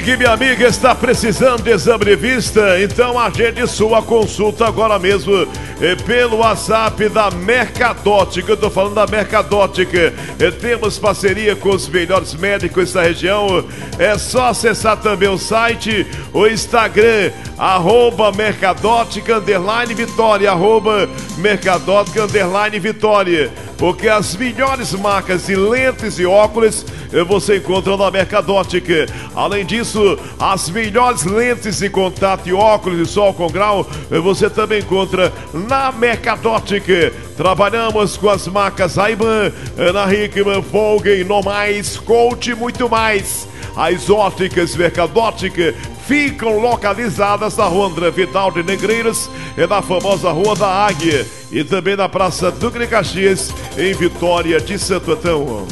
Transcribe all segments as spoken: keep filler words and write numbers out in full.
amigo e minha amiga, está precisando de exame de vista? Então agende sua consulta agora mesmo eh, pelo WhatsApp da Mercadótica. Eu estou falando da Mercadótica. Eh, temos parceria com os melhores médicos da região. É só acessar também o site, o Instagram, arroba Mercadótica underline Vitória, arroba Mercadótica underline Vitória. Porque as melhores marcas de lentes e óculos você encontra na Mercadótica. Além disso, as melhores lentes de contato e óculos de sol com grau você também encontra na Mercadótica. Trabalhamos com as marcas Ray-Ban, Ana Hickman, Volkswagen, Nomais, Colt e muito mais. As óticas Mercadótica ficam localizadas na Rua André Vidal de Negreiros e na famosa Rua da Águia e também na Praça Duque de Caxias, em Vitória de Santo Antão.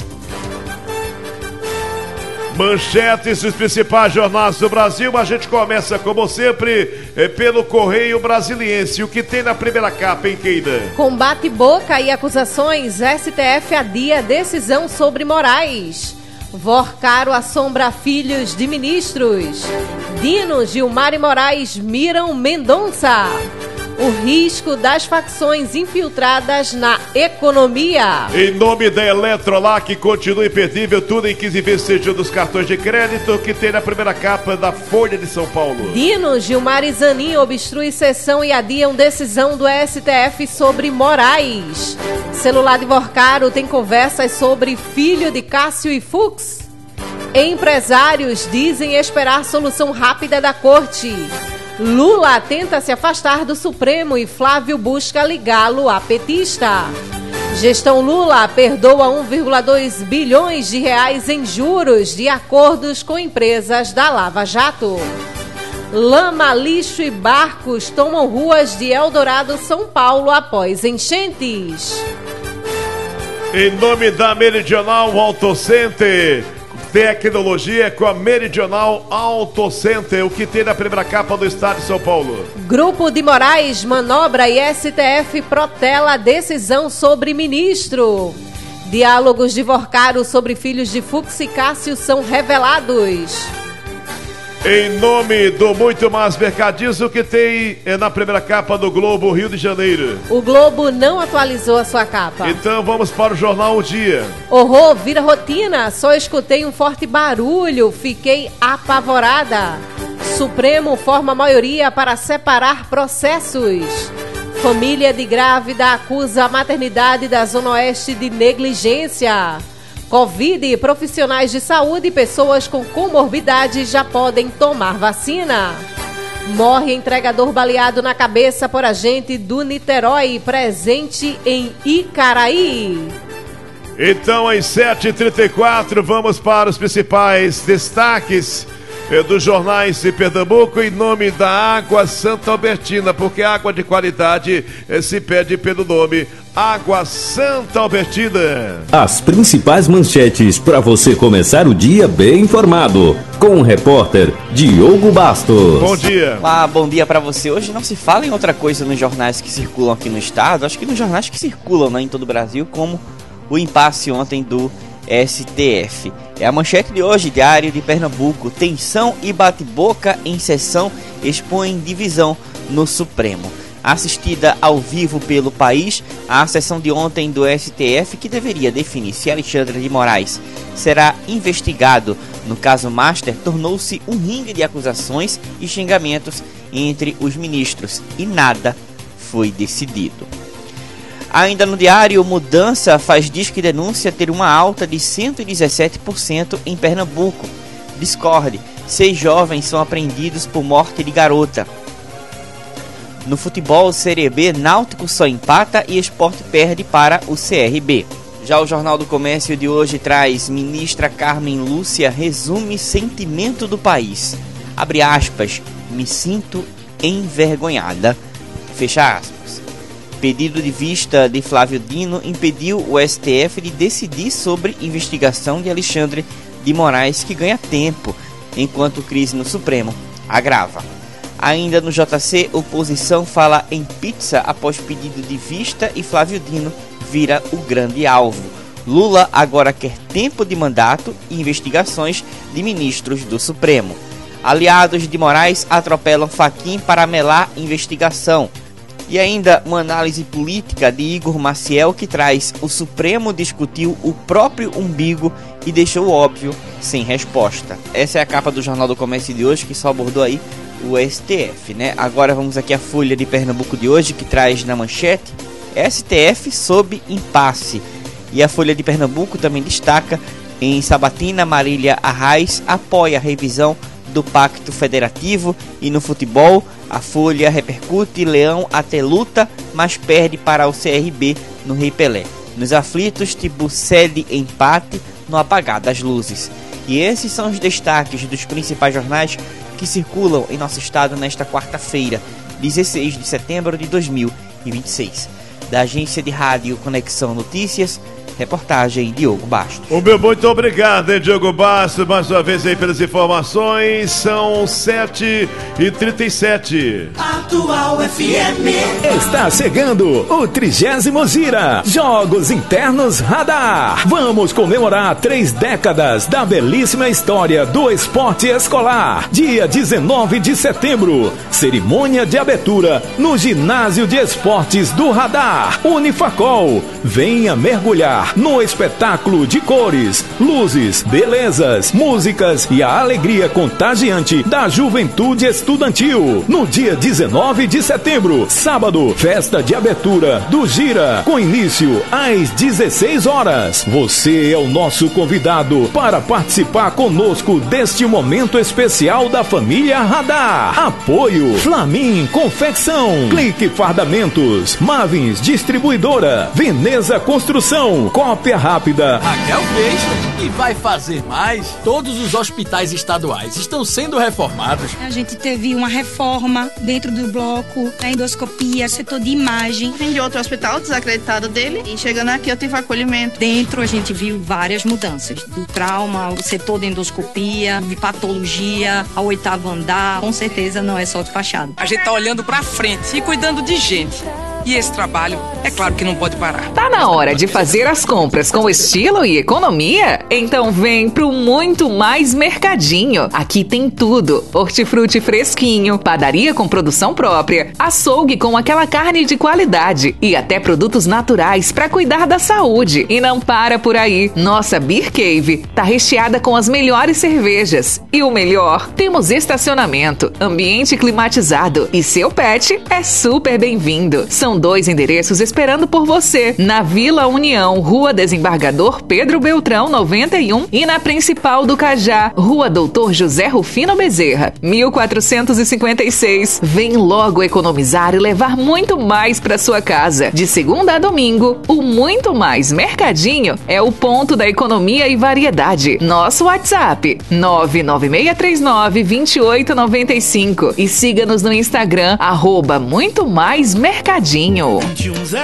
Manchetes dos principais jornais do Brasil. A gente começa, como sempre, é pelo Correio Brasiliense. O que tem na primeira capa, hein, Keida? Combate boca e acusações. S T F adia decisão sobre Moraes. Vorcaro assombra filhos de ministros. Dino, Gilmar e Moraes miram Mendonça. O risco das facções infiltradas na economia. Em nome da Eletrolac, continua imperdível, tudo em quinze vezes seja dos cartões de crédito, que tem na primeira capa da Folha de São Paulo. Dino, Gilmar e Zanin obstruem sessão e adiam decisão do S T F sobre Moraes. Celular de Vorcaro tem conversas sobre filho de Cássio e Fux. Empresários dizem esperar solução rápida da corte. Lula tenta se afastar do Supremo e Flávio busca ligá-lo a petista. Gestão Lula perdoa um vírgula dois bilhões de reais em juros de acordos com empresas da Lava Jato. Lama, lixo e barcos tomam ruas de Eldorado, São Paulo, após enchentes. Em nome da Meridional Auto Center, tecnologia com a Meridional Auto Center, o que tem na primeira capa do estado de São Paulo. Grupo de Moraes manobra e S T F protela decisão sobre ministro. Diálogos de Vorcaro sobre filhos de Fux e Cássio são revelados. Em nome do Muito Mais Mercadismo, que tem é na primeira capa do Globo, Rio de Janeiro. O Globo não atualizou a sua capa. Então vamos para o jornal O Dia. Horror vira rotina, só escutei um forte barulho, fiquei apavorada. Supremo forma maioria para separar processos. Família de grávida acusa a maternidade da Zona Oeste de negligência. Covid, profissionais de saúde e pessoas com comorbidade já podem tomar vacina. Morre entregador baleado na cabeça por agente do Niterói, presente em Icaraí. Então, às sete e trinta e quatro, vamos para os principais destaques dos jornais de Pernambuco, em nome da Água Santa Albertina, porque água de qualidade se pede pelo nome Água Santa Albertina. As principais manchetes para você começar o dia bem informado, com o repórter Diogo Bastos. Bom dia. Olá, bom dia para você. Hoje não se fala em outra coisa nos jornais que circulam aqui no estado, acho que nos jornais que circulam, né, em todo o Brasil, como o impasse ontem do S T F. É a manchete de hoje, Diário de Pernambuco. Tensão e bate-boca em sessão expõem divisão no Supremo. Assistida ao vivo pelo país, a sessão de ontem do S T F, que deveria definir se Alexandre de Moraes será investigado no caso Master, tornou-se um ringue de acusações e xingamentos entre os ministros e nada foi decidido. Ainda no Diário, Mudança faz disque denúncia ter uma alta de cento e dezessete por cento em Pernambuco. Discorde, seis jovens são apreendidos por morte de garota. No futebol Série B, Náutico só empata e Sport perde para o C R B. Já o Jornal do Comércio de hoje traz: ministra Carmen Lúcia resume sentimento do país. Abre aspas, me sinto envergonhada. Fecha aspas. Pedido de vista de Flávio Dino impediu o S T F de decidir sobre investigação de Alexandre de Moraes, que ganha tempo, enquanto crise no Supremo agrava. Ainda no J C, oposição fala em pizza após pedido de vista e Flávio Dino vira o grande alvo. Lula agora quer tempo de mandato e investigações de Ministros do Supremo. Aliados de Moraes atropelam Fachin para melar investigação. E ainda uma análise política de Igor Maciel, que traz: o Supremo discutiu o próprio umbigo e deixou óbvio sem resposta. Essa é a capa do Jornal do Comércio de hoje, que só abordou aí o S T F, né? Agora vamos aqui à Folha de Pernambuco de hoje, que traz na manchete: S T F sob impasse. E a Folha de Pernambuco também destaca: em Sabatina, Marília Arraes apoia a revisão do Pacto Federativo. E no futebol, a Folha repercute: Leão até luta, mas perde para o C R B no Rei Pelé. Nos aflitos, Tibu cede empate no apagar das luzes. E esses são os destaques dos principais jornais que circulam em nosso estado nesta quarta-feira, dezesseis de setembro de dois mil e vinte e seis. Da agência de rádio Conexão Notícias, reportagem Diogo Bastos. O meu muito obrigado, hein, Diogo Bastos, mais uma vez aí pelas informações. São sete e trinta e sete. Atual F M. Está chegando o trigésimo Gira Jogos Internos Radar. Vamos comemorar três décadas da belíssima história do esporte escolar. Dia dezenove de setembro, cerimônia de abertura no Ginásio de Esportes do Radar, Unifacol. Venha mergulhar no espetáculo de cores, luzes, belezas, músicas e a alegria contagiante da juventude estudantil. No dia dezenove de setembro, sábado, festa de abertura do Gira, com início às dezesseis horas. Você é o nosso convidado para participar conosco deste momento especial da família Radar. Apoio Flamin Confecção, Clique Fardamentos, Mavins Distribuidora, Veneza Construção, Cópia Rápida. Raquel fez e vai fazer mais. Todos os hospitais estaduais estão sendo reformados. A gente teve uma reforma dentro do bloco, a endoscopia, setor de imagem. Vim de outro hospital desacreditado dele e chegando aqui eu tive acolhimento. Dentro a gente viu várias mudanças, do trauma, o setor de endoscopia, de patologia, ao oitavo andar. Com certeza não é só de fachada. A gente tá olhando pra frente e cuidando de gente. E esse trabalho, é claro que não pode parar. Tá na hora de fazer as compras com estilo e economia? Então vem pro Muito Mais Mercadinho. Aqui tem tudo: hortifruti fresquinho, padaria com produção própria, açougue com aquela carne de qualidade e até produtos naturais para cuidar da saúde. E não para por aí. Nossa Beer Cave tá recheada com as melhores cervejas. E o melhor, temos estacionamento, ambiente climatizado e seu pet é super bem-vindo. São dois endereços esperando por você: na Vila União, Rua Desembargador Pedro Beltrão noventa e um, e na Principal do Cajá, Rua Doutor José Rufino Bezerra, mil quatrocentos e cinquenta e seis. Vem logo economizar e levar muito mais para sua casa. De segunda a domingo, o Muito Mais Mercadinho é o ponto da economia e variedade. Nosso WhatsApp nove nove seis três nove, dois oito nove cinco e siga-nos no Instagram arroba Muito Mais Mercadinho.